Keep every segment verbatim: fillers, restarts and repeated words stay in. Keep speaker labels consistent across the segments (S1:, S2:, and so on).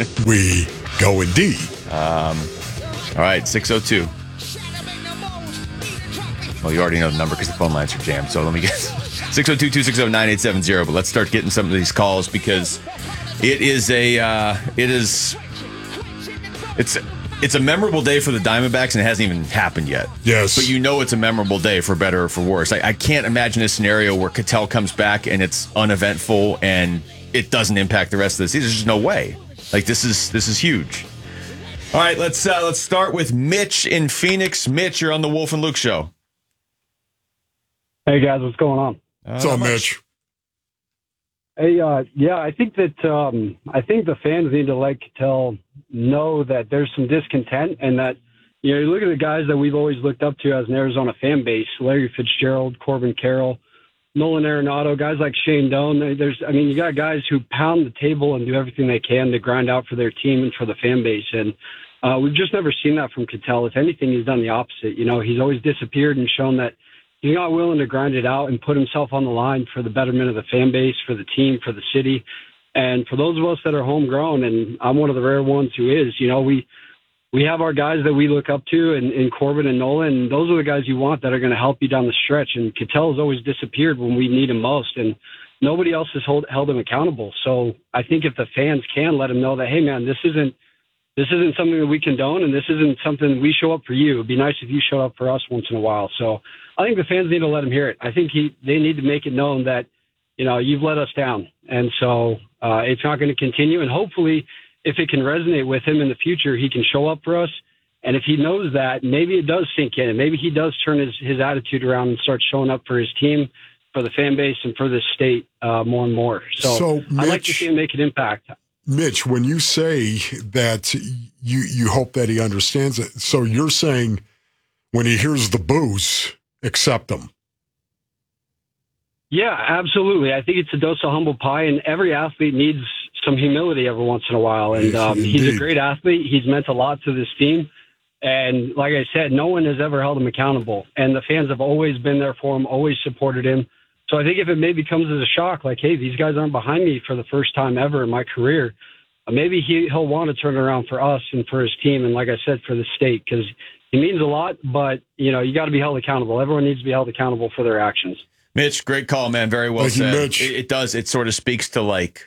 S1: We go indeed.
S2: Um, all right, six oh two. Well, you already know the number because the phone lines are jammed. So let me get six oh two, two six oh, nine eight seven zero. But let's start getting some of these calls because it is a, uh, it is, it's, it's a memorable day for the Diamondbacks, and it hasn't even happened yet.
S1: Yes.
S2: But you know it's a memorable day for better or for worse. I, I can't imagine a scenario where Ketel comes back and it's uneventful and it doesn't impact the rest of the season. There's just no way. Like, this is this is huge. All right, let's uh, let's start with Mitch in Phoenix. Mitch, you're on the Wolf and Luke show.
S3: Hey guys, what's going on?
S2: Uh,
S1: What's up, Mitch?
S3: Hey, uh, yeah, I think that um, I think the fans need to let Ketel know that there's some discontent, and that, you know, you look at the guys that we've always looked up to as an Arizona fan base: Larry Fitzgerald, Corbin Carroll, Nolan Arenado, guys like Shane Doan. There's, I mean, you got guys who pound the table and do everything they can to grind out for their team and for the fan base, and uh, we've just never seen that from Ketel. If anything, he's done the opposite. You know, he's always disappeared and shown that he's not willing to grind it out and put himself on the line for the betterment of the fan base, for the team, for the city. And for those of us that are homegrown, and I'm one of the rare ones who is, you know, we we have our guys that we look up to, and, and Corbin and Nolan, and those are the guys you want that are going to help you down the stretch. And Ketel has always disappeared when we need him most, and nobody else has hold, held him accountable. So I think if the fans can let him know that, hey, man, this isn't this isn't something that we condone, and this isn't something we show up for you. It'd be nice if you showed up for us once in a while. So I think the fans need to let him hear it. I think he they need to make it known that, you know, you've let us down. And so uh, it's not going to continue. And hopefully, if it can resonate with him in the future, he can show up for us. And if he knows that, maybe it does sink in. And maybe he does turn his, his attitude around and start showing up for his team, for the fan base, and for this state uh, more and more. So,
S1: So,
S3: I'd
S1: Mitch-
S3: like to see him make an impact.
S1: Mitch, when you say that you you hope that he understands it, so you're saying when he hears the boos, accept them.
S3: Yeah, absolutely. I think it's a dose of humble pie, and every athlete needs some humility every once in a while. And um, he's a
S1: Indeed.
S3: great athlete. He's meant a lot to this team. And like I said, no one has ever held him accountable. And the fans have always been there for him, always supported him. So I think if it maybe comes as a shock, like, hey, these guys aren't behind me for the first time ever in my career, uh, maybe he, he'll want to turn it around for us and for his team. And like I said, for the state, because he means a lot. But, you know, you got to be held accountable. Everyone needs to be held accountable for their actions.
S2: Mitch, great call, man. Very well
S1: Thank you,
S2: said.
S1: Mitch.
S2: It, it does. It sort of speaks to, like,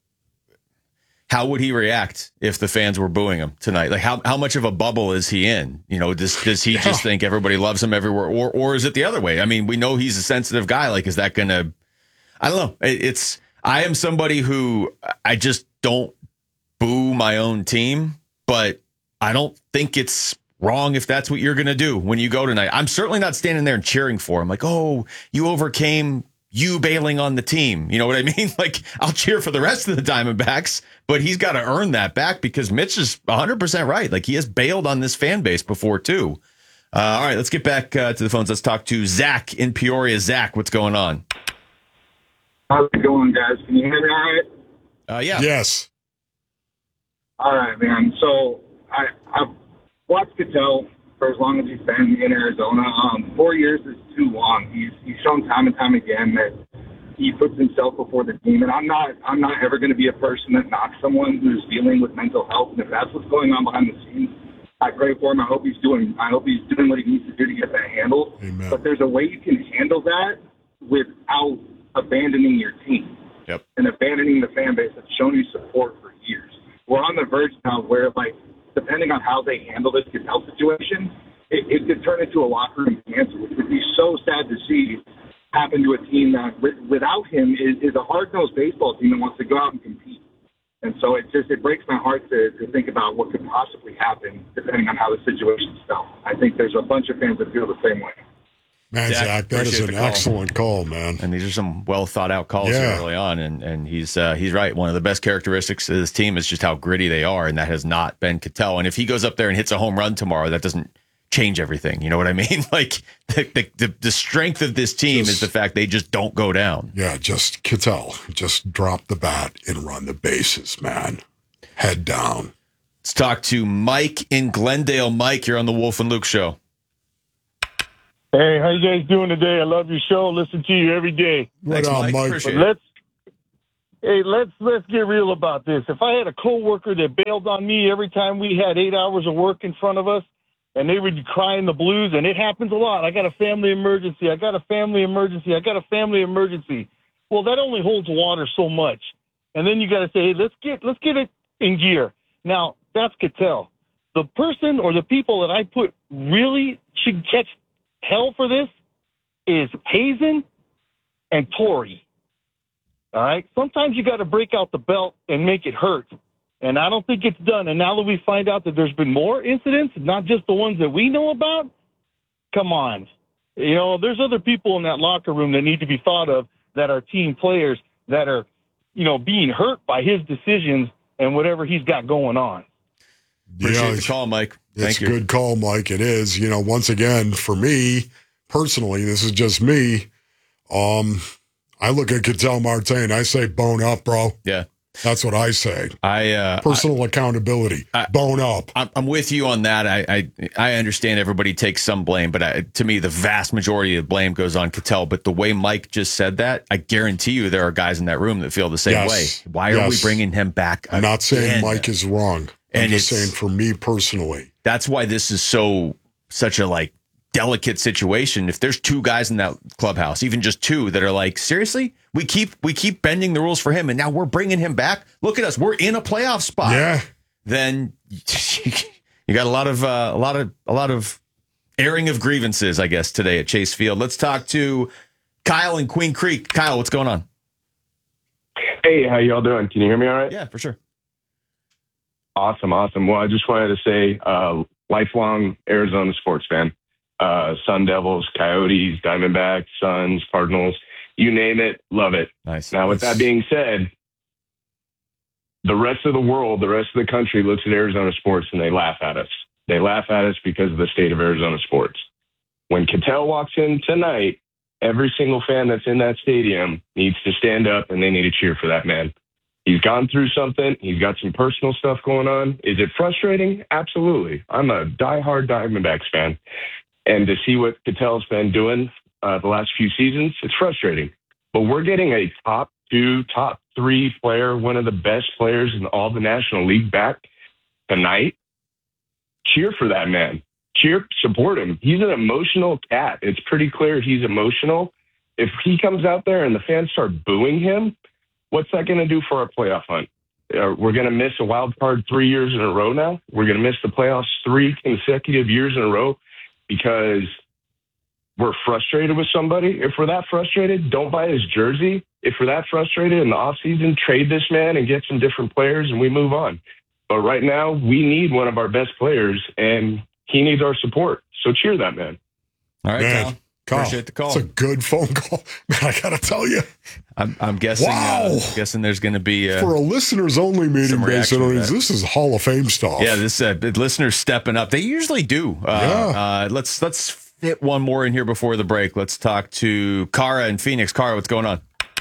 S2: how would he react if the fans were booing him tonight? Like, how, how much of a bubble is he in? You know, does does he just think everybody loves him everywhere, or or is it the other way? I mean, we know he's a sensitive guy. Like, is that gonna? I don't know. It, it's I am somebody who I just don't boo my own team, but I don't think it's wrong if that's what you're gonna do when you go tonight. I'm certainly not standing there and cheering for him. Like, oh, you overcame you bailing on the team. You know what I mean? Like, I'll cheer for the rest of the Diamondbacks, but he's got to earn that back because Mitch is one hundred percent right. Like, he has bailed on this fan base before, too. Uh, all right, let's get back uh, to the phones. Let's talk to Zach in Peoria. Zach, what's going on?
S4: How's it going, guys? Can you hear me all right?
S2: Uh, yeah.
S1: Yes.
S4: All right, man. So I, I've watched Ketel for as long as he's been in Arizona. Um, four years is too long. He's he's shown time and time again that he puts himself before the team. And I'm not I'm not ever going to be a person that knocks someone who's dealing with mental health. And if that's what's going on behind the scenes, I pray for him. I hope he's doing I hope he's doing what he needs to do to get that handled.
S1: Amen.
S4: But there's a way you can handle that without abandoning your team.
S2: Yep.
S4: And abandoning the fan base that's shown you support for years. We're on the verge now where, like, depending on how they handle this Ketel situation, it, it could turn into a locker room cancer, which would be so sad to see happen to a team that, with, without him, is, is a hard-nosed baseball team that wants to go out and compete. And so it just it breaks my heart to, to think about what could possibly happen depending on how the situation's felt. I think there's a bunch of fans that feel the same way.
S1: Man,
S2: Zach,
S1: Zach, that is
S2: appreciate
S1: an
S2: the call.
S1: excellent call, man.
S2: And these are some well thought out calls
S1: Yeah.
S2: here early on, and and he's uh, he's right. One of the best characteristics of this team is just how gritty they are, and that has not been Ketel. And if he goes up there and hits a home run tomorrow, that doesn't change everything. You know what I mean? Like, the the, the, the strength of this team
S1: Just-
S2: is the fact they just don't go down.
S1: Yeah, just Ketel. Just drop the bat and run the bases, man. Head down.
S2: Let's talk to Mike in Glendale. Mike, you're on the Wolf and Luke show.
S5: Hey, how you guys doing today? I love your show. Listen to you every day.
S1: Right
S2: Thanks,
S1: on,
S2: Mike.
S1: Mike.
S2: Appreciate
S5: But
S2: it.
S5: let's Hey, let's let's get real about this. If I had a coworker that bailed on me every time we had eight hours of work in front of us, and they would cry in the blues, and it happens a lot. I got a family emergency. I got a family emergency. I got a family emergency. Well, that only holds water so much. And then you got to say, hey, let's get let's get it in gear. Now, that's Cattell. The person or the people that I put really should catch hell for this is Hazen and Torrey. All right? Sometimes you got to break out the belt and make it hurt. And I don't think it's done. And now that we find out that there's been more incidents, not just the ones that we know about, come on. You know, there's other people in that locker room that need to be thought of that are team players that are, you know, being hurt by his decisions and whatever he's got going on.
S2: Appreciate
S1: Yeah,
S2: the call, Mike.
S1: It's
S2: Thank
S1: a
S2: you.
S1: good call, Mike. It is. You know, once again, for me, personally, this is just me. Um, I look at Cattell Marte and I say, bone up, bro.
S2: Yeah.
S1: That's what I say.
S2: I uh,
S1: Personal I, accountability.
S2: I,
S1: bone up.
S2: I'm, I'm with you on that. I, I I understand everybody takes some blame, but I, to me, the vast majority of blame goes on Cattell. But the way Mike just said that, I guarantee you there are guys in that room that feel the same
S1: Yes.
S2: way. Why are
S1: Yes.
S2: we bringing him back
S1: I'm not saying
S2: again?
S1: Mike is wrong. I'm
S2: And
S1: just
S2: it's-
S1: saying for me personally.
S2: That's why this is so such a like delicate situation. If there's two guys in that clubhouse, even just two, that are like, seriously, we keep we keep bending the rules for him, and now we're bringing him back. Look at us, we're in a playoff spot.
S1: Yeah.
S2: Then you got a lot of uh, a lot of a lot of airing of grievances, I guess, today at Chase Field. Let's talk to Kyle in Queen Creek. Kyle, what's going on?
S6: Hey, how y'all doing? Can you hear me all right?
S2: Yeah, for sure.
S6: Awesome, awesome. Well, I just wanted to say, uh, lifelong Arizona sports fan. Uh, Sun Devils, Coyotes, Diamondbacks, Suns, Cardinals, you name it, love it.
S2: Nice.
S6: Now, with that being said, the rest of the world, the rest of the country looks at Arizona sports and they laugh at us. They laugh at us because of the state of Arizona sports. When Cattell walks in tonight, every single fan that's in that stadium needs to stand up and they need to cheer for that man. He's gone through something. He's got some personal stuff going on. Is it frustrating? Absolutely. I'm a diehard Diamondbacks fan. And to see what Cattell's been doing uh, the last few seasons, it's frustrating. But we're getting a top two, top three player, one of the best players in all the National League back tonight. Cheer for that man. Cheer, support him. He's an emotional cat. It's pretty clear he's emotional. If he comes out there and the fans start booing him, what's that going to do for our playoff hunt? Uh, we're going to miss a wild card three years in a row now. We're going to miss the playoffs three consecutive years in a row because we're frustrated with somebody. If we're that frustrated, don't buy his jersey. If we're that frustrated in the offseason, trade this man and get some different players and we move on. But right now, we need one of our best players, and he needs our support. So cheer that man.
S2: All right,
S1: Man,
S2: Kyle.
S1: Kyle,
S2: Appreciate the call.
S1: It's a good phone call. Man, I got to tell you,
S2: I'm, I'm guessing.
S1: Wow.
S2: Uh, guessing there's going to be. Uh,
S1: for a listeners only meeting,
S2: some reaction to
S1: basically,
S2: that.
S1: this is Hall of Fame stuff.
S2: Yeah, this uh, listeners stepping up. They usually do. Uh,
S1: Yeah.
S2: uh, let's let's fit one more in here before the break. Let's talk to Kara in Phoenix. Kara, what's going on?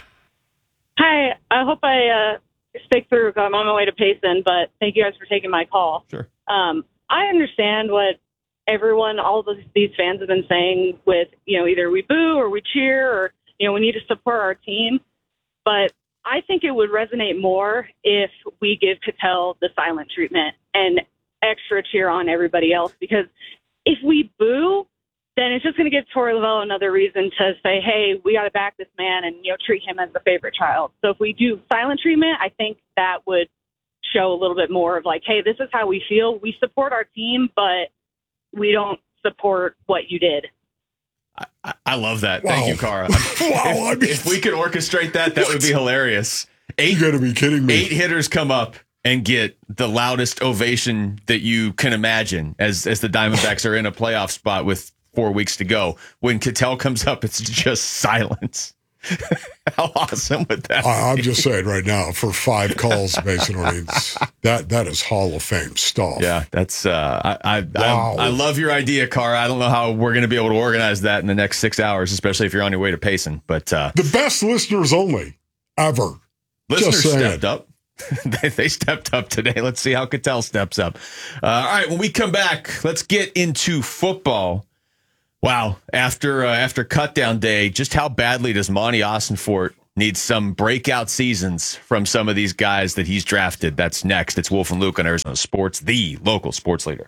S7: Hi, I hope I uh, stick through. I'm on my way to Payson, but thank you guys for taking my call.
S2: Sure.
S7: Um, I understand what everyone, all of these fans have been saying with, you know, either we boo or we cheer or, you know, we need to support our team. But I think it would resonate more if we give Cattell the silent treatment and extra cheer on everybody else. Because if we boo, then it's just going to give Torey Lovullo another reason to say, hey, we got to back this man and, you know, treat him as the favorite child. So if we do silent treatment, I think that would show a little bit more of like, hey, this is how we feel. We support our team, but we don't support what you did.
S2: I, I love that.
S1: Wow.
S2: Thank you, Kara.
S1: Wow,
S2: if,
S1: I mean-
S2: if we could orchestrate that, that would be hilarious. Eight,
S1: You got to be kidding me.
S2: eight hitters come up and get the loudest ovation that you can imagine as as the Diamondbacks are in a playoff spot with four weeks to go. When Cattell comes up, it's just silence. How awesome would that
S1: I, I'm
S2: be?
S1: just saying right now, for five calls, basically, it's, that that is Hall of Fame stuff.
S2: Yeah, that's uh, I I,
S1: Wow.
S2: I I love your idea, Cara. I don't know how we're going to be able to organize that in the next six hours, especially if you're on your way to Payson. But uh,
S1: The best listeners only ever.
S2: listeners
S1: Just saying.
S2: stepped up. they, they stepped up today. Let's see how Cattell steps up. Uh, all right, when we come back, let's get into football. Wow, after uh, after cutdown day, just how badly does Monty Austinfort needs some breakout seasons from some of these guys that he's drafted. That's next. It's Wolf and Luke on Arizona Sports, the local sports leader.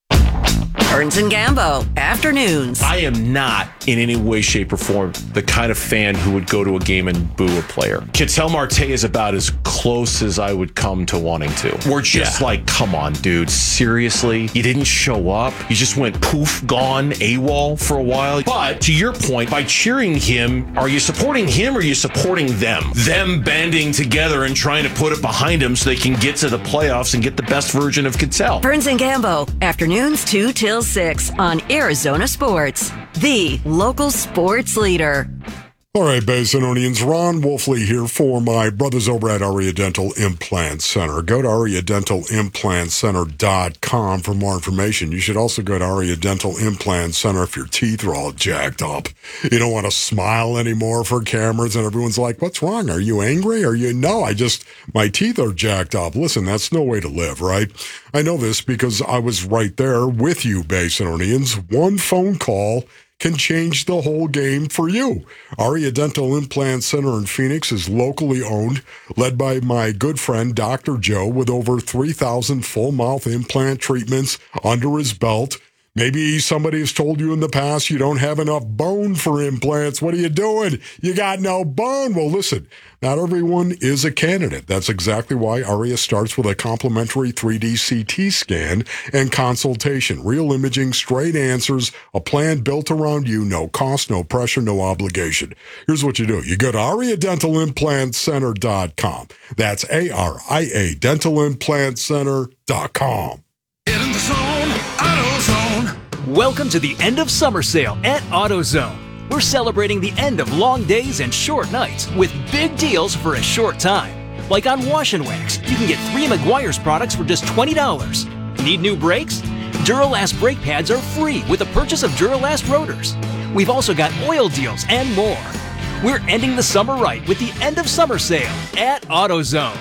S8: Burns and Gambo, afternoons.
S9: I am not in any way, shape, or form the kind of fan who would go to a game and boo a player. Ketel Marte is about as close as I would come to wanting to. We're just yeah. like, come on, dude. Seriously? You didn't show up? You just went poof, gone, AWOL for a while? But to your point, by cheering him, are you supporting him or are you supporting them? Them banding together and trying to put it behind him so they can get to the playoffs and get the best version of Ketel.
S8: Burns and Gambo, afternoons two till six on Arizona Sports, the local sports leader.
S1: All right, Basinonians, Ron Wolfley here for my brothers over at Aria Dental Implant Center. Go to aria dental implant center dot com for more information. You should also go to Aria Dental Implant Center if your teeth are all jacked up. You don't want to smile anymore for cameras, and everyone's like, what's wrong? Are you angry? Are you? No, I just, my teeth are jacked up. Listen, that's no way to live, right? I know this because I was right there with you, Basinonians. One phone call can change the whole game for you. Aria Dental Implant Center in Phoenix is locally owned, led by my good friend, Doctor Joe, with over three thousand full mouth implant treatments under his belt. Maybe somebody has told you in the past you don't have enough bone for implants. What are you doing? You got no bone. Well, listen, not everyone is a candidate. That's exactly why Aria starts with a complimentary three D C T scan and consultation. Real imaging, straight answers, a plan built around you, no cost, no pressure, no obligation. Here's what you do. You go to aria dental implant center dot com. That's A R I A dental implant center dot com.
S10: Get in the zone, AutoZone. Welcome to the end of summer sale at AutoZone. We're celebrating the end of long days and short nights with big deals for a short time. Like on Wash and Wax, you can get three Meguiar's products for just twenty dollars. Need new brakes? Duralast brake pads are free with the purchase of Duralast rotors. We've also got oil deals and more. We're ending the summer right with the end of summer sale at AutoZone.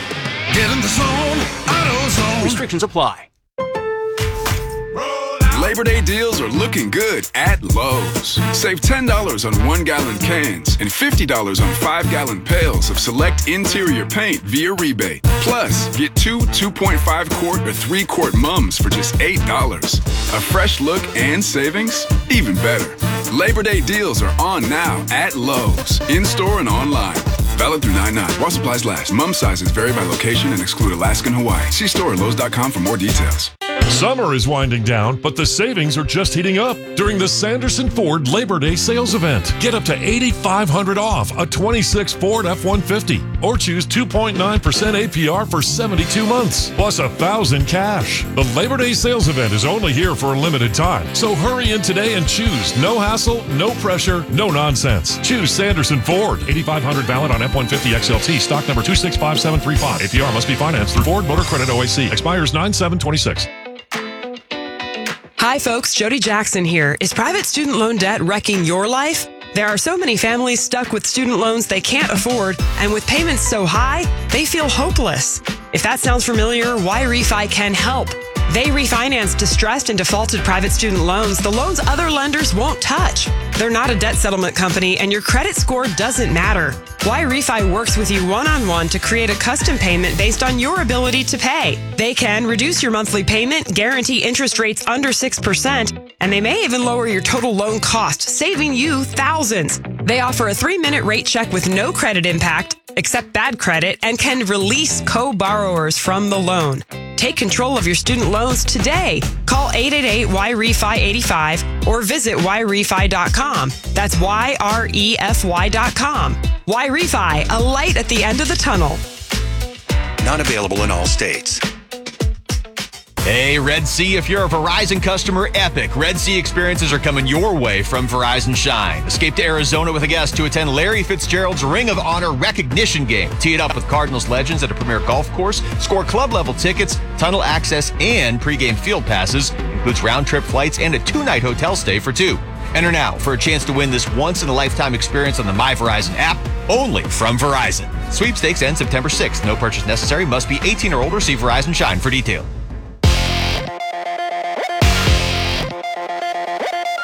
S10: Get in the zone, AutoZone. Restrictions apply.
S11: Labor Day deals are looking good at Lowe's. Save ten dollars on one-gallon cans and fifty dollars on five-gallon pails of select interior paint via rebate. Plus, get two two point five quart or three quart mums for just eight dollars. A fresh look and savings? Even better. Labor Day deals are on now at Lowe's, in-store and online. Valid through nine nine. While supplies last. Mum sizes vary by location and exclude Alaska and Hawaii. See store at lowes dot com for more details.
S12: Summer is winding down, but the savings are just heating up during the Sanderson Ford Labor Day sales event. Get up to eight thousand five hundred dollars off a twenty-six Ford F one fifty or choose two point nine percent A P R for seventy-two months, plus one thousand dollars cash. The Labor Day sales event is only here for a limited time, so hurry in today and choose. No hassle, no pressure, no nonsense. Choose Sanderson Ford. eight thousand five hundred dollars valid on F one fifty X L T, stock number two six five seven three five. A P R must be financed through Ford Motor Credit O A C. Expires nine seven twenty-six.
S13: Hi, folks. Jody Jackson here. Is private student loan debt wrecking your life? There are so many families stuck with student loans they can't afford, and with payments so high, they feel hopeless. If that sounds familiar, Y-Refi can help. They refinance distressed and defaulted private student loans, the loans other lenders won't touch. They're not a debt settlement company, and your credit score doesn't matter. Y-Refi works with you one-on-one to create a custom payment based on your ability to pay. They can reduce your monthly payment, guarantee interest rates under six percent, and they may even lower your total loan cost, saving you thousands. They offer a three-minute rate check with no credit impact, accept bad credit, and can release co-borrowers from the loan. Take control of your student loans today. Call eight eight eight Y R E F I eighty-five or visit Y refi dot com. That's Y R E F Y dot com. Y-Refi, a light at the end of the tunnel.
S14: Not available in all states.
S2: Hey, Red Sea, if you're a Verizon customer, epic Red Sea experiences are coming your way from Verizon Shine. Escape to Arizona with a guest to attend Larry Fitzgerald's Ring of Honor recognition game. Tee it up with Cardinals legends at a premier golf course. Score club-level tickets, tunnel access, and pregame field passes. Includes round-trip flights and a two-night hotel stay for two. Enter now for a chance to win this once-in-a-lifetime experience on the My Verizon app, only from Verizon. Sweepstakes ends September sixth. No purchase necessary. Must be eighteen or older. See Verizon Shine for detail.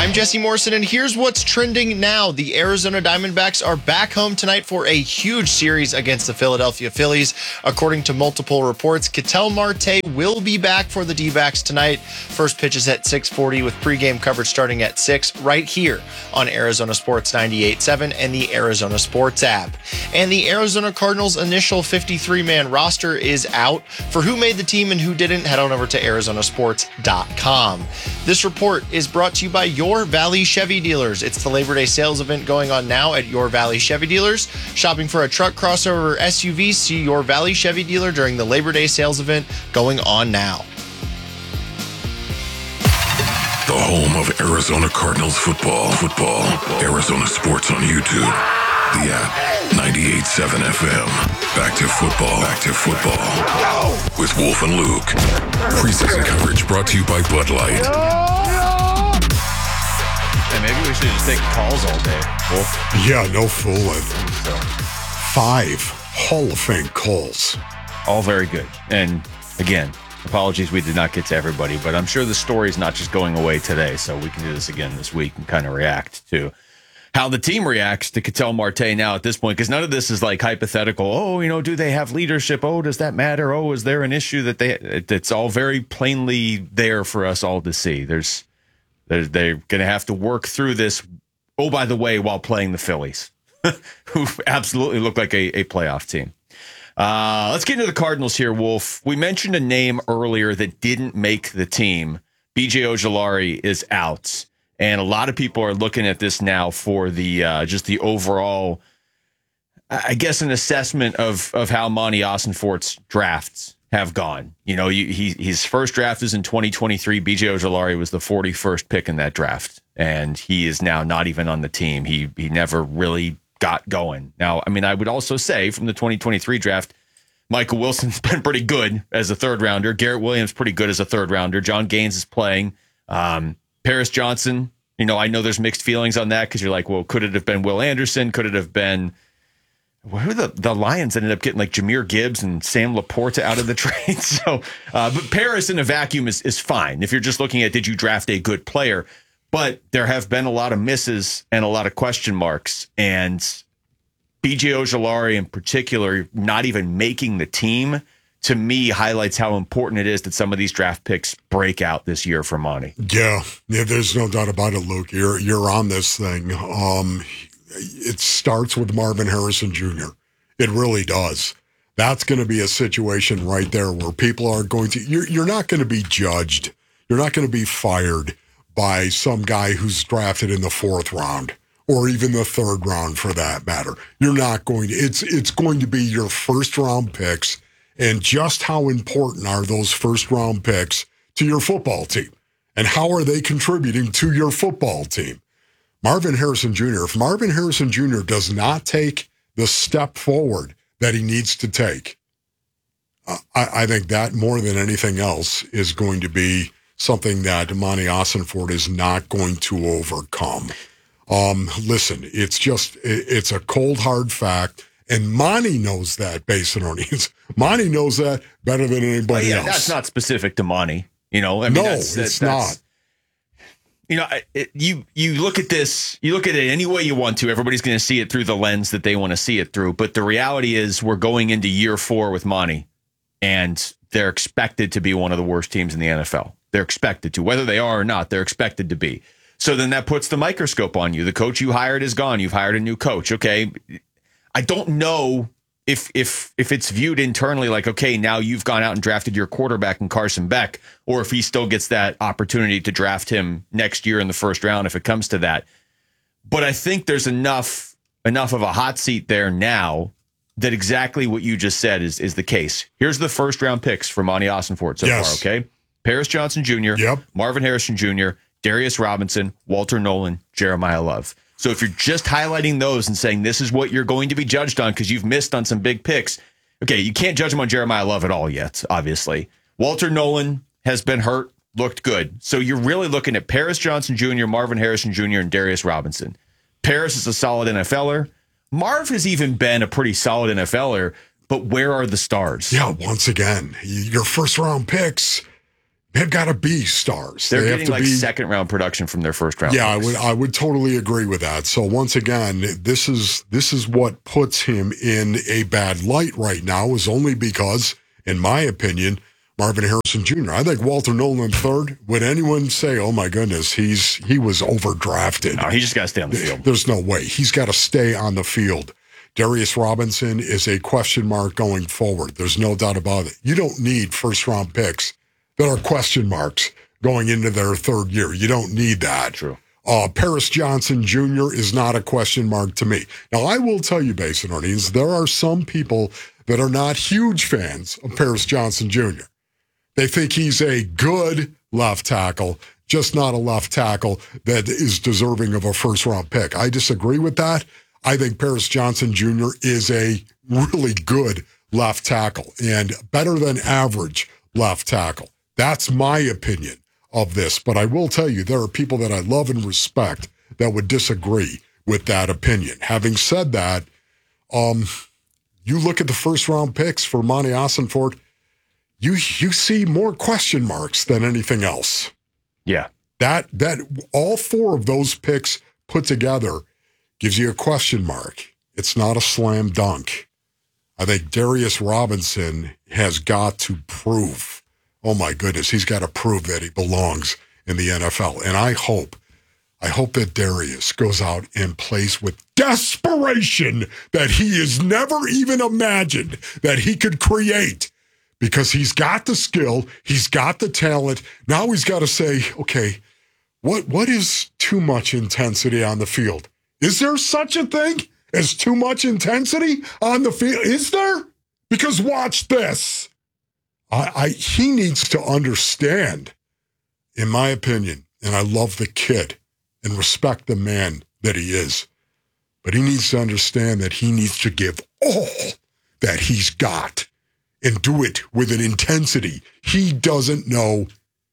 S15: I'm Jesse Morrison, and here's what's trending now. The Arizona Diamondbacks are back home tonight for a huge series against the Philadelphia Phillies. According to multiple reports, Ketel Marte will be back for the D-backs tonight. First pitch is at six forty with pregame coverage starting at six right here on Arizona Sports ninety-eight point seven and the Arizona Sports app. And the Arizona Cardinals' initial fifty-three man roster is out. For who made the team and who didn't, head on over to Arizona Sports dot com. This report is brought to you by Your Valley Chevy Dealers. It's the Labor Day sales event going on now at Your Valley Chevy Dealers. Shopping for a truck, crossover, or S U V, see Your Valley Chevy Dealer during the Labor Day sales event going on now.
S16: The home of Arizona Cardinals football. Football. Arizona Sports on YouTube. The app. ninety-eight point seven F M. Back to football. Back to football. With Wolf and Luke. Preseason coverage brought to you by Bud Light.
S2: Hey, maybe we should just take calls all day. Wolf.
S1: Yeah, no fooling. Five Hall of Fame calls.
S2: All very good. And again, apologies we did not get to everybody, but I'm sure the story is not just going away today, so we can do this again this week and kind of react to how the team reacts to Ketel Marte now at this point, because none of this is like hypothetical. Oh, you know, do they have leadership? Oh, does that matter? Oh, is there an issue that they? It's all very plainly there for us all to see. There's, they're, they're going to have to work through this. Oh, by the way, while playing the Phillies, who absolutely look like a, a playoff team. Uh, let's get into the Cardinals here, Wolf. We mentioned a name earlier that didn't make the team. B J Ojulari is out. And a lot of people are looking at this now for the uh, just the overall, I guess, an assessment of of how Monty Ossenfort's drafts have gone. You know, he, his first draft is in twenty twenty-three. B J Ojulari was the forty-first pick in that draft, and he is now not even on the team. He he never really got going. Now, I mean, I would also say from the twenty twenty-three draft, Michael Wilson's been pretty good as a third rounder. Garrett Williams pretty good as a third rounder. John Gaines is playing. Um, Paris Johnson, you know, I know there's mixed feelings on that because you're like, well, could it have been Will Anderson? Could it have been who the the Lions ended up getting like Jahmyr Gibbs and Sam Laporta out of the trade? So, uh, but Paris in a vacuum is is fine if you're just looking at did you draft a good player? But there have been a lot of misses and a lot of question marks, and B J Ojulari in particular not even making the team, to me, highlights how important it is that some of these draft picks break out this year for Monty.
S1: Yeah, yeah, there's no doubt about it, Luke. You're you're on this thing. Um, it starts with Marvin Harrison Junior It really does. That's going to be a situation right there where people are going to. You're you're not going to be judged. You're not going to be fired by some guy who's drafted in the fourth round or even the third round, for that matter. You're not going to. It's it's going to be your first round picks. And just how important are those first-round picks to your football team? And how are they contributing to your football team? Marvin Harrison Junior, if Marvin Harrison Junior does not take the step forward that he needs to take, I, I think that more than anything else is going to be something that Monty Ossenfort is not going to overcome. Um, listen, it's just, it's a cold, hard fact. And Monty knows that, Basin Onions. Monty knows that better than anybody
S2: yeah,
S1: else.
S2: That's not specific to Monty. You know, I mean,
S1: no,
S2: that's,
S1: it's
S2: that's,
S1: not.
S2: You know, it, you you look at this, you look at it any way you want to. Everybody's going to see it through the lens that they want to see it through. But the reality is, we're going into year four with Monty, and they're expected to be one of the worst teams in the N F L. They're expected to, whether they are or not. They're expected to be. So then that puts the microscope on you. The coach you hired is gone. You've hired a new coach. Okay. I don't know if if if it's viewed internally like, okay, now you've gone out and drafted your quarterback in Carson Beck, or if he still gets that opportunity to draft him next year in the first round if it comes to that. But I think there's enough enough of a hot seat there now that exactly what you just said is is the case. Here's the first round picks for Monty Ossenfort so yes. far, okay? Paris Johnson Junior,
S1: yep.
S2: Marvin Harrison Junior, Darius Robinson, Walter Nolan, Jeremiah Love. So if you're just highlighting those and saying this is what you're going to be judged on because you've missed on some big picks, okay, you can't judge him on Jeremiah Love at all yet, obviously. Walter Nolan has been hurt, looked good. So you're really looking at Paris Johnson Junior, Marvin Harrison Junior, and Darius Robinson. Paris is a solid N F L er. Marv has even been a pretty solid N F L er, but where are the stars?
S1: Yeah, once again, your first round picks, they've got to be stars.
S2: They're
S1: they
S2: getting
S1: have to
S2: like
S1: be,
S2: second round production from their first round.
S1: Yeah,
S2: picks.
S1: I would I would totally agree with that. So once again, this is this is what puts him in a bad light right now, is only because, in my opinion, Marvin Harrison Junior I think Walter Nolan third. Would anyone say, "Oh my goodness, he's he was overdrafted"?
S2: No, he just got to stay on the field.
S1: There's no way. He's got to stay on the field. Darius Robinson is a question mark going forward. There's no doubt about it. You don't need first round picks that are question marks going into their third year. You don't need that.
S2: True.
S1: Uh, Paris Johnson Junior is not a question mark to me. Now, I will tell you, Basin Orleans, there are some people that are not huge fans of Paris Johnson Junior They think he's a good left tackle, just not a left tackle that is deserving of a first-round pick. I disagree with that. I think Paris Johnson Junior is a really good left tackle and better than average left tackle. That's my opinion of this. But I will tell you, there are people that I love and respect that would disagree with that opinion. Having said that, um, you look at the first-round picks for Monty Ossenfort, you you see more question marks than anything else.
S2: Yeah.
S1: That that all four of those picks put together gives you a question mark. It's not a slam dunk. I think Darius Robinson has got to prove, oh my goodness, he's got to prove that he belongs in the N F L. And I hope, I hope that Darius goes out and plays with desperation that he has never even imagined that he could create, because he's got the skill, he's got the talent. Now he's got to say, okay, what what is too much intensity on the field? Is there such a thing as too much intensity on the field? Is there? Because watch this. I, I he needs to understand, in my opinion, and I love the kid and respect the man that he is, but he needs to understand that he needs to give all that he's got and do it with an intensity he doesn't know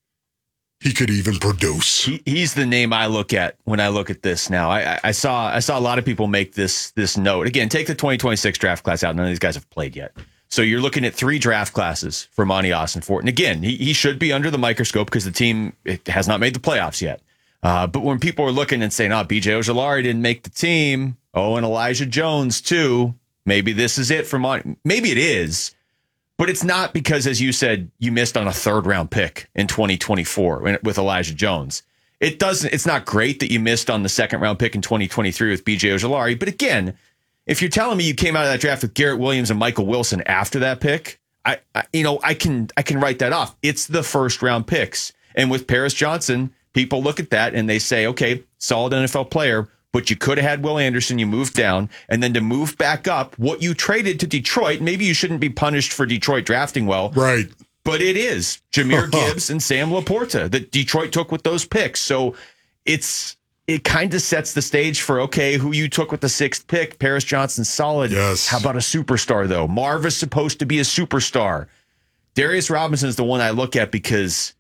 S1: he could even produce.
S2: He, he's the name I look at when I look at this now. I, I saw I saw a lot of people make this this note. Again, take the twenty twenty-six draft class out. None of these guys have played yet. So you're looking at three draft classes for Monty Ossenfort. And again, he, he should be under the microscope because the team it has not made the playoffs yet. Uh, but when people are looking and saying, oh, B J Ojulari didn't make the team. Oh, and Elijah Jones too. Maybe this is it for Monty. Maybe it is. But it's not because, as you said, you missed on a third round pick in twenty twenty-four with Elijah Jones. It doesn't. It's not great that you missed on the second round pick in twenty twenty-three with B J Ojulari. But again, if you're telling me you came out of that draft with Garrett Williams and Michael Wilson after that pick, I, I you know, I can I can write that off. It's the first round picks. And with Paris Johnson, people look at that and they say, okay, solid N F L player. But you could have had Will Anderson, you moved down, and then to move back up, what you traded to Detroit, maybe you shouldn't be punished for Detroit drafting well.
S1: Right.
S2: But it is Jahmyr Gibbs and Sam Laporta that Detroit took with those picks. So it's it kind of sets the stage for, okay, who you took with the sixth pick. Paris Johnson's solid.
S1: Yes.
S2: How about a superstar, though? Marv is supposed to be a superstar. Darius Robinson is the one I look at because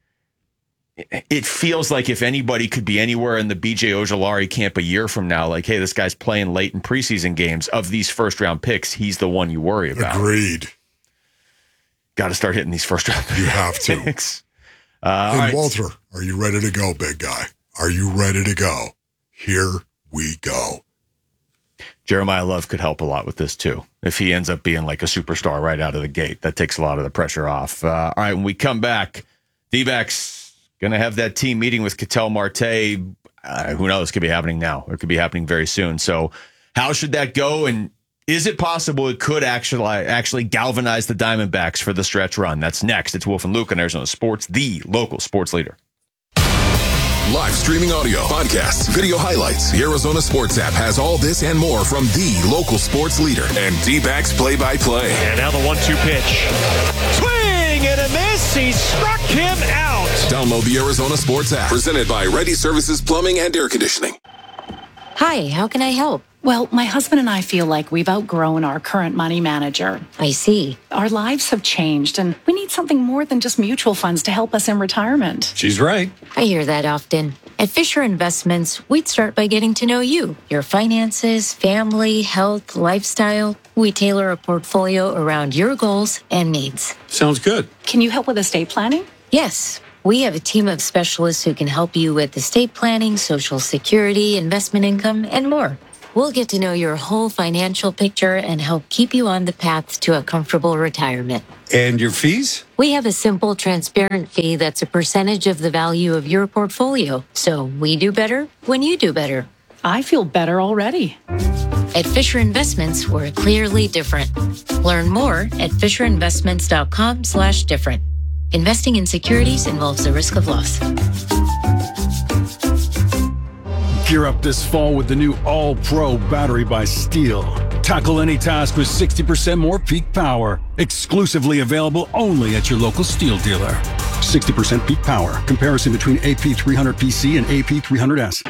S2: it feels like if anybody could be anywhere in the B J Ojulari camp a year from now, like, hey, this guy's playing late in preseason games, of these first round picks, he's the one you worry about.
S1: Agreed.
S2: Got to start hitting these first round picks.
S1: You have to.
S2: uh,
S1: and
S2: right.
S1: Walter, are you ready to go, big guy? Are you ready to go? Here we go.
S2: Jeremiah Love could help a lot with this too. If he ends up being like a superstar right out of the gate, that takes a lot of the pressure off. Uh, all right, when we come back, D-backs going to have that team meeting with Ketel Marte. Uh, who knows? Could be happening now. Or it could be happening very soon. So how should that go? And is it possible it could actually actually galvanize the Diamondbacks for the stretch run? That's next. It's Wolf and Luke on Arizona Sports, the local sports leader.
S16: Live streaming audio, podcasts, video highlights. The Arizona Sports app has all this and more from the local sports leader and D-backs play-by-play.
S17: And now the one two pitch. Swing and a miss. He struck him out.
S16: Download the Arizona Sports app. Presented by Ready Services Plumbing and Air Conditioning.
S18: Hi, how can I help? Well, my husband and I feel like we've outgrown our current money manager. I see. Our lives have changed, and we need something more than just mutual funds to help us in retirement.
S19: She's right.
S18: I hear that often. At Fisher Investments, we'd start by getting to know you, your finances, family, health, lifestyle. We tailor a portfolio around your goals and needs.
S19: Sounds good.
S18: Can you help with estate planning? Yes.
S19: We have a team of specialists who can help you with estate planning, Social Security, investment income, and more. We'll get to know your whole financial picture and help keep you on the path to a comfortable retirement.
S20: And your fees?
S19: We have a simple, transparent fee that's a percentage of the value of your portfolio. So we do better when you do better.
S18: I feel better already.
S19: At Fisher Investments, we're clearly different. Learn more at FisherInvestments.com slash different. Investing in securities involves the risk of loss.
S21: Gear up this fall with the new All-Pro battery by Steel. Tackle any task with sixty percent more peak power. Exclusively available only at your local Steel dealer. sixty percent peak power. Comparison between A P three hundred P C and A P three hundred S.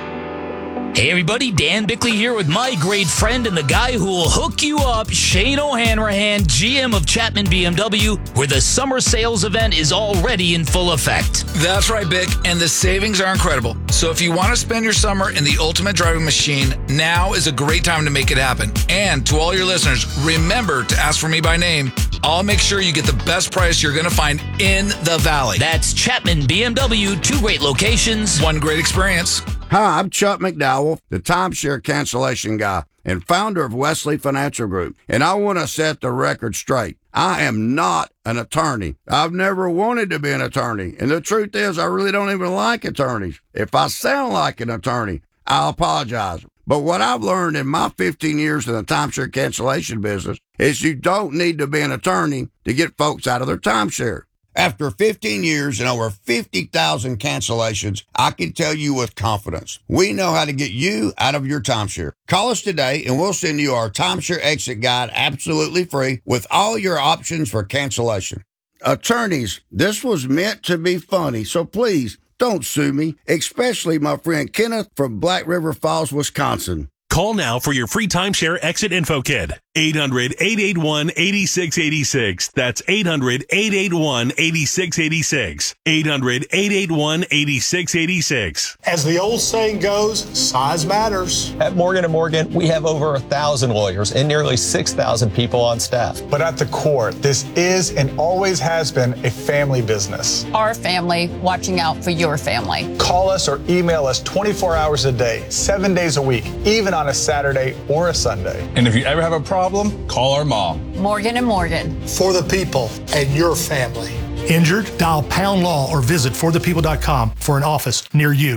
S22: Hey everybody, Dan Bickley here with my great friend and the guy who will hook you up, Shane O'Hanrahan, G M of Chapman B M W, where the summer sales event is already in full effect.
S23: That's right, Bick, and the savings are incredible. So if you want to spend your summer in the ultimate driving machine, now is a great time to make it happen. And to all your listeners, remember to ask for me by name. I'll make sure you get the best price you're going to find in the Valley.
S22: That's Chapman B M W, two great locations,
S23: one great experience.
S24: Hi, I'm Chuck McDowell, the timeshare cancellation guy and founder of Wesley Financial Group, and I want to set the record straight. I am not an attorney. I've never wanted to be an attorney, and the truth is I really don't even like attorneys. If I sound like an attorney, I apologize. But what I've learned in my fifteen years in the timeshare cancellation business is you don't need to be an attorney to get folks out of their timeshare. After fifteen years and over fifty thousand cancellations, I can tell you with confidence, we know how to get you out of your timeshare. Call us today and we'll send you our timeshare exit guide absolutely free with all your options for cancellation. Attorneys, this was meant to be funny, so please don't sue me, especially my friend Kenneth from Black River Falls, Wisconsin.
S25: Call now for your free timeshare exit info kit. eight hundred, eight eight one, eight six eight six. That's eight hundred, eight eight one, eight six eight six. eight hundred, eight eight one, eight six eight six.
S26: As the old saying goes, size matters.
S27: At Morgan and Morgan, we have over a thousand lawyers and nearly six thousand people on staff.
S26: But at the core, this is and always has been a family business.
S28: Our family watching out for your family.
S26: Call us or email us twenty-four hours a day, seven days a week, even on a Saturday or a Sunday.
S29: And if you ever have a problem, call our mom.
S28: Morgan and Morgan.
S26: For the people and your family. Injured? Dial Pound Law or visit for the people dot com for an office near you.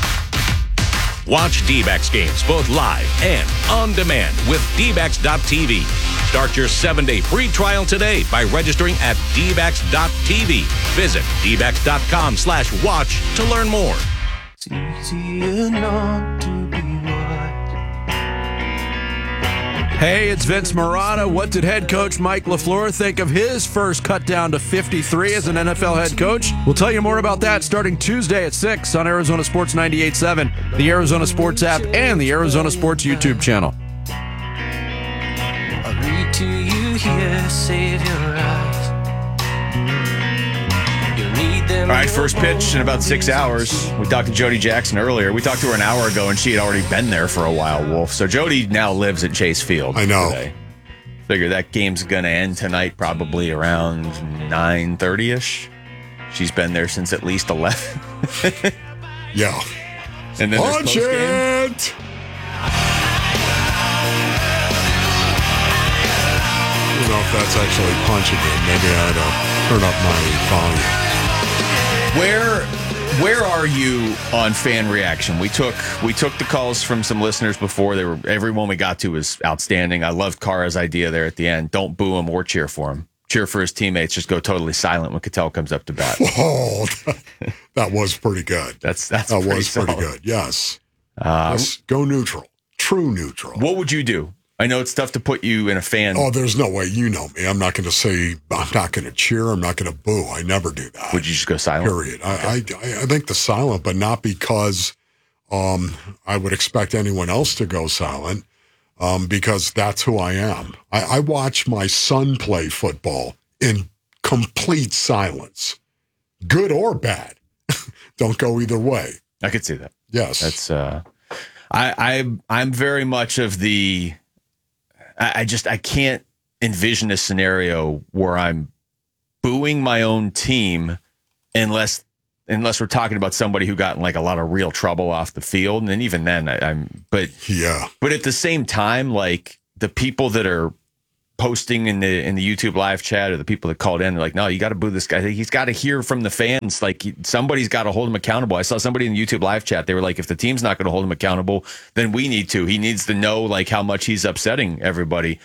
S30: Watch D-backs games both live and on demand with D backs dot T V. Start your seven-day free trial today by registering at D backs dot T V. Visit D backs dot com slash watch to learn more.
S31: It's easier not to be Hey, it's Vince Marotta. What did head coach Mike LaFleur think of his first cut down to fifty-three as an N F L head coach? We'll tell you more about that starting Tuesday at six on Arizona Sports ninety-eight point seven, the Arizona Sports app, and the Arizona Sports YouTube channel. I read to you here, save your eyes.
S2: All right, first pitch in about six hours. We talked to Jody Jackson earlier. We talked to her an hour ago, and she had already been there for a while, Wolf. So Jody now lives at Chase Field.
S1: I know.
S2: Today. Figure that game's going to end tonight probably around nine thirty-ish. She's been there since at least eleven.
S1: Yeah.
S2: And then
S1: Punch it! I don't know if that's actually punching it. Maybe I ought to turn up my volume.
S2: Where where are you on fan reaction? We took we took the calls from some listeners before. They were everyone we got to was outstanding. I loved Kara's idea there at the end. Don't boo him or cheer for him. Cheer for his teammates. Just go totally silent when Cattell comes up to bat.
S1: Oh, that was pretty good.
S2: That's that's
S1: that
S2: pretty
S1: was
S2: solid.
S1: pretty good. Yes.
S2: Uh,
S1: yes. Go neutral. True neutral.
S2: What would you do? I know it's tough to put you in a fan.
S1: Oh, there's no way. You know me. I'm not going to say, I'm not going to cheer. I'm not going to boo. I never do that.
S2: Would you just go silent?
S1: Period. I, I, I think the silent, but not because um, I would expect anyone else to go silent, um, because that's who I am. I, I watch my son play football in complete silence, good or bad. Don't go either way.
S2: I could see that.
S1: Yes.
S2: That's, uh, I, I, I'm very much of the, I just I can't envision a scenario where I'm booing my own team unless unless we're talking about somebody who got in like a lot of real trouble off the field. And then even then, I, I'm, but
S1: yeah,
S2: but at the same time, like the people that are posting in the in the YouTube live chat or the people that called in, they're like, no, you got to boo this guy. He's got to hear from the fans. Like somebody's got to hold him accountable. I saw somebody in the YouTube live chat. They were like, if the team's not going to hold him accountable, then we need to. He needs to know like how much he's upsetting everybody.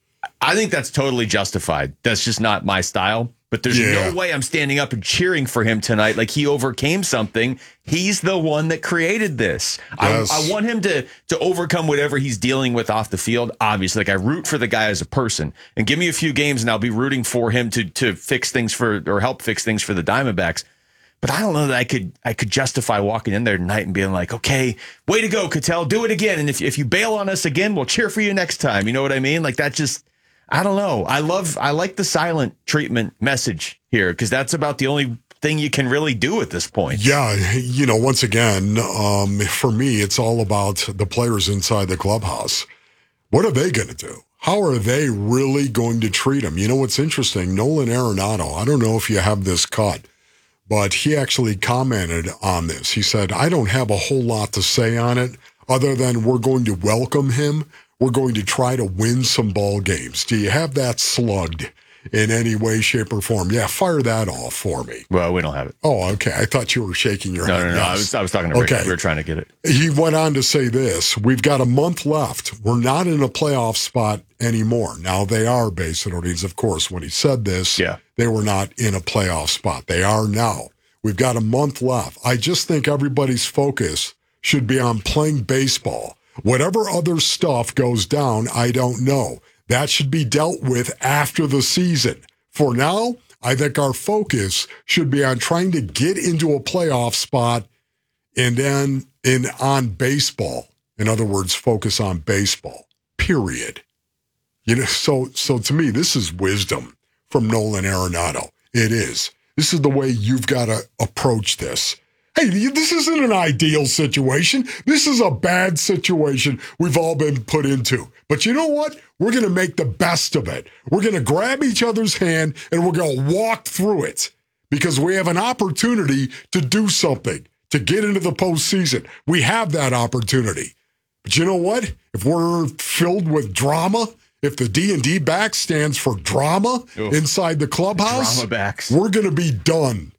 S2: I think that's totally justified. That's just not my style. But there's
S1: Yeah.
S2: no way I'm standing up and cheering for him tonight. Like he overcame something. He's the one that created this.
S1: Yes.
S2: I, I want him to to overcome whatever he's dealing with off the field. Obviously, like I root for the guy as a person. And give me a few games, and I'll be rooting for him to to fix things for or help fix things for the Diamondbacks. But I don't know that I could I could justify walking in there tonight and being like, okay, way to go, Ketel, do it again. And if if you bail on us again, we'll cheer for you next time. You know what I mean? Like that just. I don't know. I love, I like the silent treatment message here because that's about the only thing you can really do at this point.
S1: Yeah, you know, once again, um, for me, it's all about the players inside the clubhouse. What are they going to do? How are they really going to treat him? You know what's interesting? Nolan Arenado, I don't know if you have this cut, but he actually commented on this. He said, I don't have a whole lot to say on it other than we're going to welcome him. We're going to try to win some ball games. Do you have that slugged in any way, shape, or form? Yeah, fire that off for me.
S2: Well, we don't have it.
S1: Oh, okay. I thought you were shaking your
S2: no,
S1: head.
S2: No, no, no.
S1: Yes.
S2: I was, I was talking to Rick.
S1: Okay.
S2: We were trying to get it.
S1: He went on to say this. We've got a month left. We're not in a playoff spot anymore. Now, they are, Basinodians, of course. When he said this,
S2: yeah.
S1: they were not in a playoff spot. They are now. We've got a month left. I just think everybody's focus should be on playing baseball. Whatever other stuff goes down, I don't know. That should be dealt with after the season. For now, I think our focus should be on trying to get into a playoff spot and then in on baseball. In other words, focus on baseball, period. You know, so so to me, this is wisdom from Nolan Arenado. It is. This is the way you've got to approach this. Hey, this isn't an ideal situation. This is a bad situation we've all been put into. But you know what? We're going to make the best of it. We're going to grab each other's hand and we're going to walk through it because we have an opportunity to do something, to get into the postseason. We have that opportunity. But you know what? If we're filled with drama, if the D and D back stands for drama
S2: Oof.
S1: inside the clubhouse,
S2: Drama backs.
S1: we're going to be done.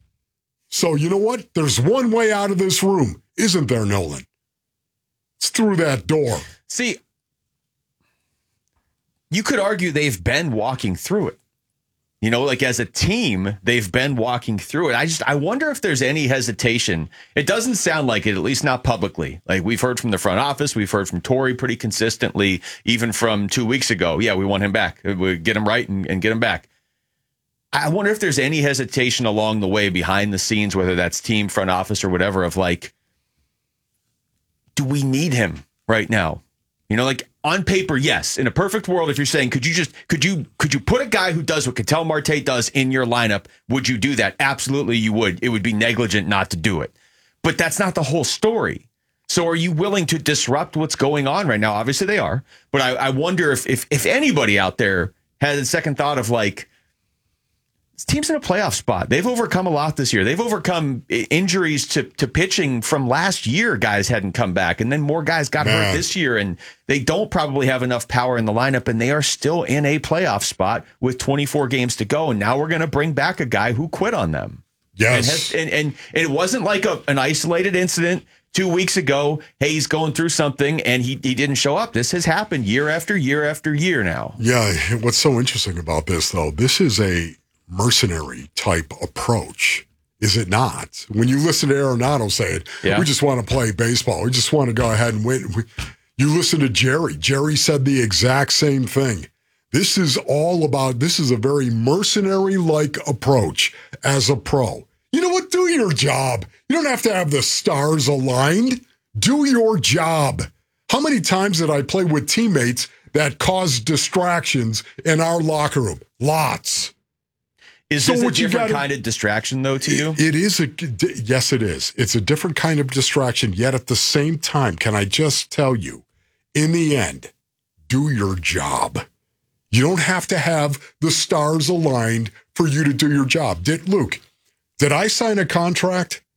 S1: So you know what? There's one way out of this room, isn't there, Nolan? It's through that door.
S2: See, you could argue they've been walking through it. You know, like as a team, they've been walking through it. I just, I wonder if there's any hesitation. It doesn't sound like it, at least not publicly. Like we've heard from the front office, we've heard from Torrey pretty consistently, even from two weeks ago. Yeah, we want him back. We get him right and, and get him back. I wonder if there's any hesitation along the way behind the scenes, whether that's team, front office, or whatever, of like, do we need him right now? You know, like on paper, yes. In a perfect world, if you're saying, could you just, could you, could you put a guy who does what Ketel Marte does in your lineup? Would you do that? Absolutely, you would. It would be negligent not to do it. But that's not the whole story. So are you willing to disrupt what's going on right now? Obviously they are. But I, I wonder if, if, if anybody out there has a second thought of like, this team's in a playoff spot. They've overcome a lot this year. They've overcome injuries to, to pitching from last year. Guys hadn't come back, and then more guys got
S1: Man.
S2: hurt this year, and they don't probably have enough power in the lineup, and they are still in a playoff spot with twenty-four games to go. And now we're going to bring back a guy who quit on them.
S1: Yes.
S2: And, has, and, and, and it wasn't like a, an isolated incident two weeks ago. Hey, he's going through something, and he, he didn't show up. This has happened year after year after year now.
S1: Yeah, what's so interesting about this, though, this is a mercenary type approach, is it not? When you listen to Arenado say it,
S2: Yeah.
S1: we just want to play baseball. We just want to go ahead and win. We, you listen to Jerry. Jerry said the exact same thing. This is all about, this is a very mercenary-like approach as a pro. You know what? Do your job. You don't have to have the stars aligned. Do your job. How many times did I play with teammates that caused distractions in our locker room? Lots.
S2: Is
S1: So
S2: this a
S1: what you
S2: different
S1: gotta-
S2: kind of distraction, though, to you?
S1: It is a, yes, it is. It's a different kind of distraction. Yet at the same time, can I just tell you, in the end, do your job. You don't have to have the stars aligned for you to do your job. Did Luke, did I sign a contract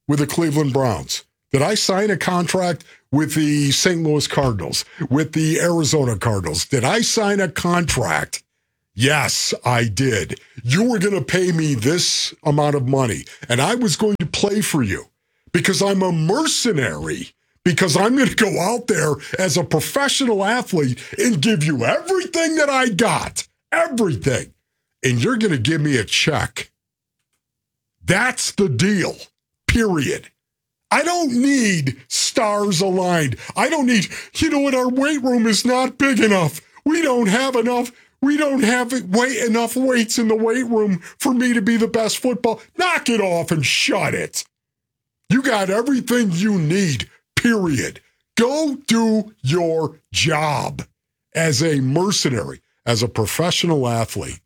S1: with the Cleveland Browns? Did I sign a contract with the Saint Louis Cardinals, with the Arizona Cardinals? Did I sign a contract? Yes, I did. You were going to pay me this amount of money, and I was going to play for you because I'm a mercenary, because I'm going to go out there as a professional athlete and give you everything that I got, everything, and you're going to give me a check. That's the deal, period. I don't need stars aligned. I don't need, you know what, our weight room is not big enough. We don't have enough, we don't have weight, enough weights in the weight room for me to be the best football. Knock it off and shut it. You got everything you need, period. Go do your job as a mercenary, as a professional athlete.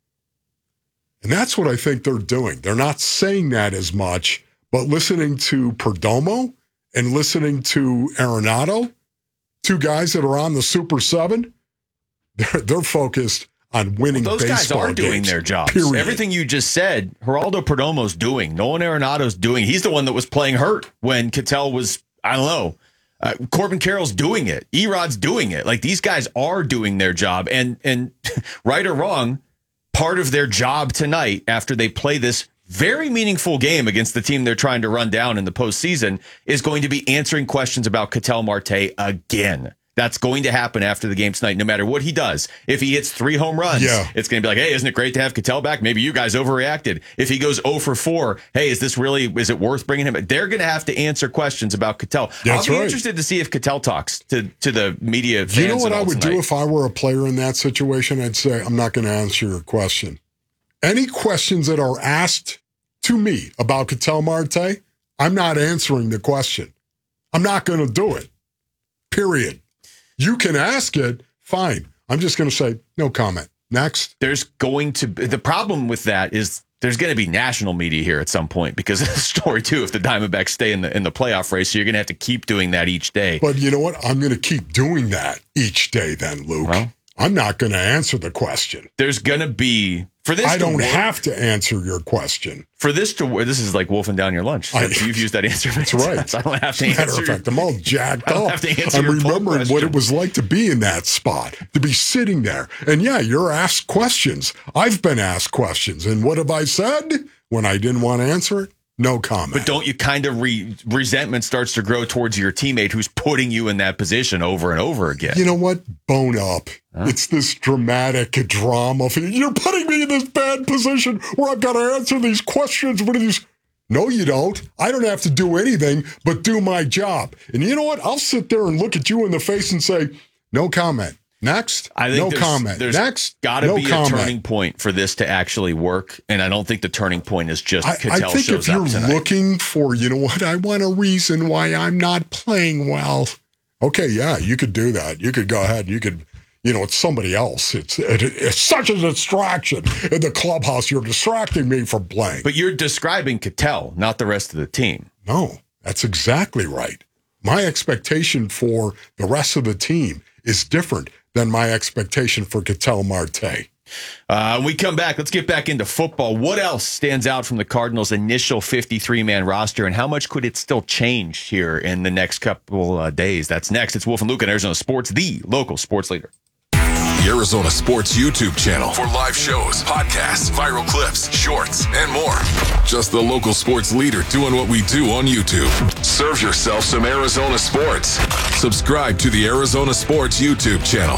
S1: And that's what I think they're doing. They're not saying that as much, but listening to Perdomo and listening to Arenado, two guys that are on the Super Seven, they're, they're focused on winning
S2: well, those
S1: baseball
S2: guys are doing
S1: games,
S2: their jobs.
S1: period.
S2: Everything you just said, Geraldo Perdomo's doing. Nolan Arenado's doing. He's the one that was playing hurt when Ketel was, I don't know. Uh, Corbin Carroll's doing it. Erod's doing it. Like, these guys are doing their job. And, and right or wrong, part of their job tonight, after they play this very meaningful game against the team they're trying to run down in the postseason, is going to be answering questions about Ketel Marte again. That's going to happen after the game tonight, no matter what he does. If he hits three home runs,
S1: yeah.
S2: it's going to be like, hey, isn't it great to have Ketel back? Maybe you guys overreacted. If he goes oh for four, hey, is this really, is it worth bringing him back? They're going to have to answer questions about Ketel.
S1: That's
S2: I'll be
S1: right.
S2: interested to see if Ketel talks to, to the media fans.
S1: You know what I would
S2: tonight.
S1: do if I were a player in that situation? I'd say, I'm not going to answer your question. Any questions that are asked to me about Ketel Marte, I'm not answering the question. I'm not going to do it. Period. You can ask it, fine. I'm just going to say, no comment. Next.
S2: There's going to be, the problem with that is there's going to be national media here at some point because of the story, too, if the Diamondbacks stay in the in the playoff race. So you're going to have to keep doing that each day.
S1: But you know what? I'm going to keep doing that each day then, Luke. Well, I'm not going to answer the question.
S2: There's going to be, for this
S1: I
S2: to
S1: don't
S2: work,
S1: have to answer your question.
S2: For this to work, this is like wolfing down your lunch.
S1: I,
S2: You've used that answer.
S1: That's right.
S2: So I don't have to
S1: As a
S2: answer.
S1: matter of fact, I'm all jacked
S2: I don't
S1: up.
S2: have to answer
S1: I'm
S2: your poll
S1: remembering what
S2: question.
S1: it was like to be in that spot, to be sitting there. And yeah, you're asked questions. I've been asked questions. And what have I said when I didn't want to answer it? No comment.
S2: But don't you kind of re- resentment starts to grow towards your teammate who's putting you in that position over and over again?
S1: You know what? Bone up. Huh? It's this dramatic drama. You're putting me in this bad position where I've got to answer these questions. What are these? No, you don't. I don't have to do anything but do my job. And you know what? I'll sit there and look at you in the face and say, no comment. Next,
S2: I think
S1: no
S2: there's,
S1: comment.
S2: There's
S1: Next,
S2: got to
S1: no
S2: be
S1: comment.
S2: a turning point for this to actually work, and I don't think the turning point is just
S1: I,
S2: Ketel
S1: I think
S2: shows
S1: if you're
S2: up tonight.
S1: looking for, you know what, I want a reason why I'm not playing well. Okay, yeah, you could do that. You could go ahead. You could, you know, it's somebody else. It's it, it's such a distraction in the clubhouse. You're distracting me from playing.
S2: But you're describing Ketel, not the rest of the team.
S1: No, that's exactly right. My expectation for the rest of the team is different than my expectation for Ketel Marte.
S2: Uh, when we come back, let's get back into football. What else stands out from the Cardinals' initial fifty-three man roster, and how much could it still change here in the next couple uh, days? That's next. It's Wolf and Luke on Arizona Sports, the local sports leader.
S16: The Arizona Sports YouTube channel for live shows, podcasts, viral clips, shorts, and more. Just the local sports leader doing what we do on YouTube. Serve yourself some Arizona sports. Subscribe to the Arizona Sports YouTube channel.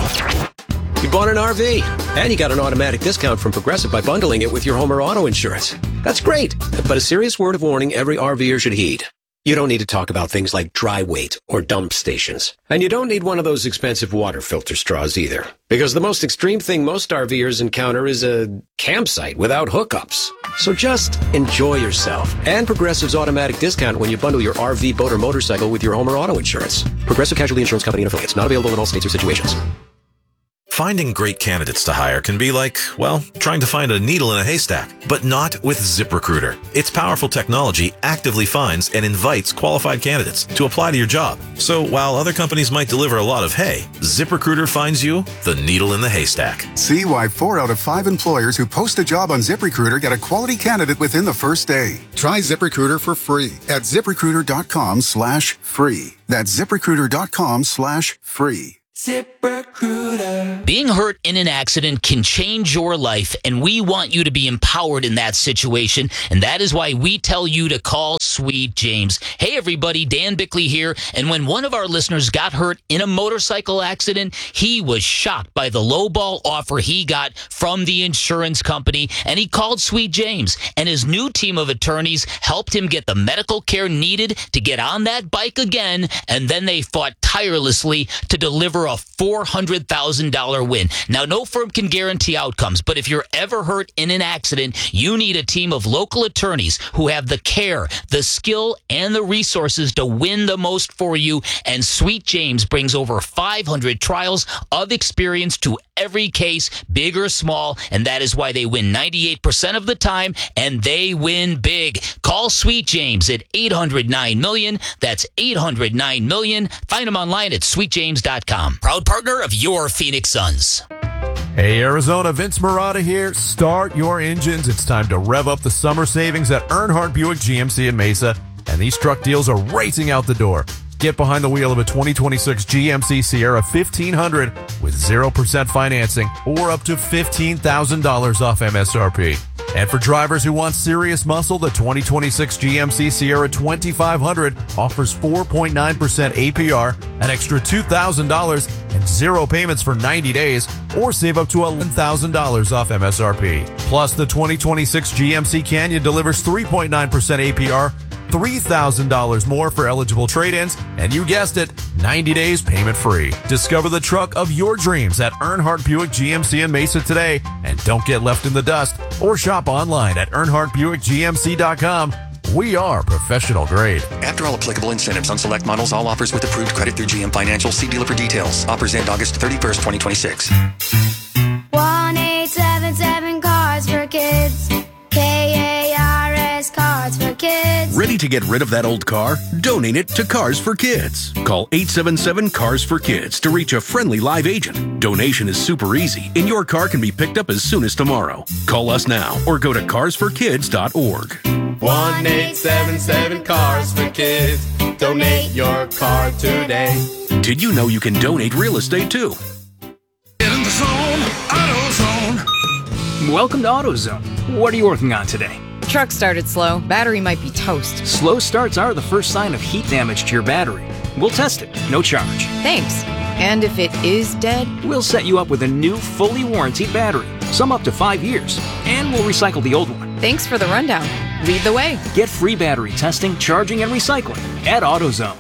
S3: You bought an R V, and you got an automatic discount from Progressive by bundling it with your home or auto insurance. That's great, but a serious word of warning every RVer should heed. You don't need to talk about things like dry weight or dump stations. And you don't need one of those expensive water filter straws either. Because the most extreme thing most RVers encounter is a campsite without hookups. So just enjoy yourself. And Progressive's automatic discount when you bundle your R V, boat, or motorcycle with your home or auto insurance. Progressive Casualty Insurance Company and Affiliates. Not available in all states or situations.
S4: Finding great candidates to hire can be like, well, trying to find a needle in a haystack, but not with ZipRecruiter. Its powerful technology actively finds and invites qualified candidates to apply to your job. So while other companies might deliver a lot of hay, ZipRecruiter finds you the needle in the haystack.
S5: See why four out of five employers who post a job on ZipRecruiter get a quality candidate within the first day. Try ZipRecruiter for free at ZipRecruiter.com slash free. That's ZipRecruiter.com slash free.
S22: ZipRecruiter. Being hurt in an accident can change your life, and we want you to be empowered in that situation, and that is why we tell you to call Sweet James. Hey everybody, Dan Bickley here, and when one of our listeners got hurt in a motorcycle accident, he was shocked by the lowball offer he got from the insurance company, and he called Sweet James, and his new team of attorneys helped him get the medical care needed to get on that bike again, and then they fought tirelessly to deliver a four hundred thousand dollars win. Now, no firm can guarantee outcomes, but if you're ever hurt in an accident, you need a team of local attorneys who have the care, the skill, and the resources to win the most for you. And Sweet James brings over five hundred trials of experience to every case, big or small, and that is why they win ninety-eight percent of the time, and they win big. Call Sweet James at eight hundred nine million. That's eight hundred nine million. Find them online at sweet james dot com. Proud partner of your Phoenix Suns.
S31: Hey Arizona, Vince Marotta here. Start your engines. It's time to rev up the summer savings at Earnhardt Buick G M C in Mesa, and these truck deals are racing out the door. Get behind the wheel of a twenty twenty-six G M C Sierra fifteen hundred with zero percent financing or up to fifteen thousand dollars off M S R P. And for drivers who want serious muscle, the twenty twenty-six G M C Sierra twenty-five hundred offers four point nine percent A P R, an extra two thousand dollars, and zero payments for ninety days, or save up to eleven thousand dollars off M S R P. Plus, the twenty twenty-six G M C Canyon delivers three point nine percent A P R, three thousand dollars more for eligible trade-ins, and you guessed it, ninety days payment-free. Discover the truck of your dreams at Earnhardt Buick G M C in Mesa today, and don't get left in the dust, or shop online at earnhardt buick g m c dot com. We are professional grade.
S14: After all applicable incentives on select models, all offers with approved credit through G M Financial. See dealer for details. Offers end August thirty-first, twenty twenty-six.
S6: one eight seven seven Cars for Kids. K A R S Cars for Kids.
S7: Ready to get rid of that old car? Donate it to Cars for Kids. Call eight seven seven Cars for Kids to reach a friendly live agent. Donation is super easy, and your car can be picked up as soon as tomorrow. Call us now or go to cars for kids dot org.
S8: one eight seven seven Cars for Kids. Donate your car today.
S7: Did you know you can donate real estate too?
S23: Get in the zone, AutoZone.
S9: Welcome to AutoZone. What are you working on today?
S28: Truck started slow. Battery might be toast.
S9: Slow starts are the first sign of heat damage to your battery. We'll test it, no charge.
S28: Thanks. And if it is dead?
S9: We'll set you up with a new, fully warranted battery, some up to five years, and we'll recycle the old one.
S28: Thanks for the rundown. Lead the way.
S9: Get free battery testing, charging, and recycling at AutoZone.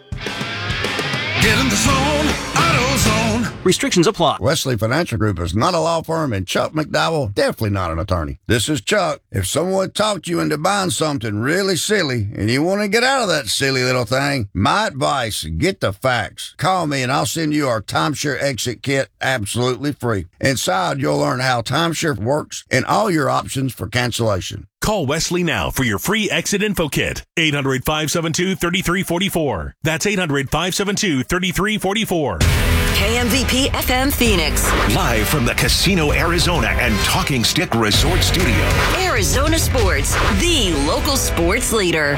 S23: Get in the zone, AutoZone.
S9: Restrictions apply.
S24: Wesley Financial Group is not a law firm, and Chuck McDowell definitely not an attorney. This is Chuck. If someone talked you into buying something really silly and you want to get out of that silly little thing, my advice, get the facts. Call me and I'll send you our timeshare exit kit absolutely free. Inside, you'll learn how timeshare works and all your options for cancellation.
S25: Call Wesley now for your free exit info kit. eight hundred, five seven two, three three four four. That's eight hundred, five seven two, three three four four.
S10: K M V P F M Phoenix.
S11: Live from the Casino Arizona and Talking Stick Resort Studio.
S10: Arizona Sports, the local sports leader.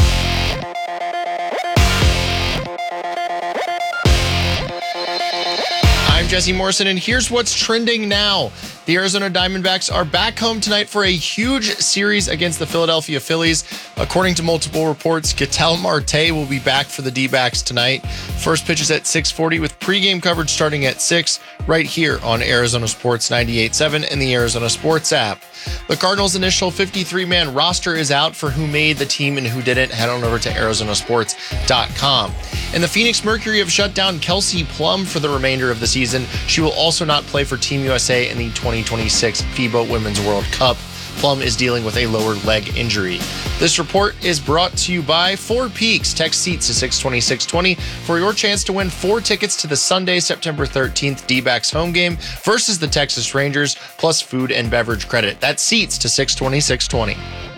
S15: I'm Jesse Morrison, and here's what's trending now. The Arizona Diamondbacks are back home tonight for a huge series against the Philadelphia Phillies. According to multiple reports, Ketel Marte will be back for the D-backs tonight. First pitch is at six forty with pregame coverage starting at six right here on Arizona Sports ninety-eight point seven and the Arizona Sports app. The Cardinals' initial fifty-three man roster is out for who made the team and who didn't. Head on over to arizona sports dot com. And the Phoenix Mercury have shut down Kelsey Plum for the remainder of the season. She will also not play for Team U S A in the twenty twenty-six FIBA Women's World Cup. Plum is dealing with a lower leg injury. This report is brought to you by Four Peaks. Text seats to six twenty, six twenty for your chance to win four tickets to the Sunday, September thirteenth D-backs home game versus the Texas Rangers, plus food and beverage credit. That's seats to six twenty, six twenty.